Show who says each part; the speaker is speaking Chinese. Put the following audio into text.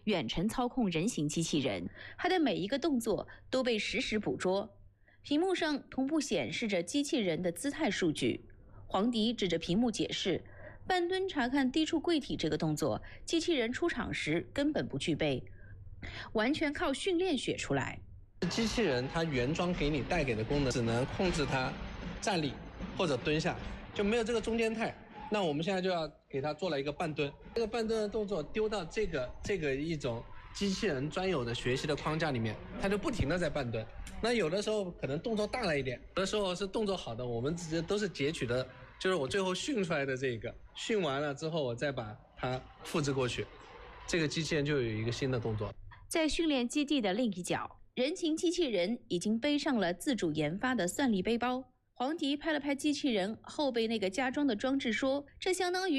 Speaker 1: 远程操控人形机器人，它的每一个动作都被实时捕捉。屏幕上同步显示着机器人的姿态数据。黄迪指着屏幕解释，半蹲查看低处跪体这个动作，机器人出场时根本不具备，完全靠训练学出来。
Speaker 2: 机器人它原装给你带给的功能，只能控制它站立或者蹲下，就没有这个中间态。那我们现在就要给它做了一个半蹲，这个半蹲的动作丢到这个一种机器人专有的学习的框架里面，它就不停的在半蹲。那有的时候可能动作大了一点，有的时候是动作好的，我们直接都是截取的，就是我最后训出来的这个，训完了之后我再把它复制过去，这个机器人就有一个新的动作。
Speaker 1: 在训练基地的另一角，人形机器人已经背上了自主研发的算力背包。黄迪拍了拍机器人后背那个加装的装置，说：“这相当于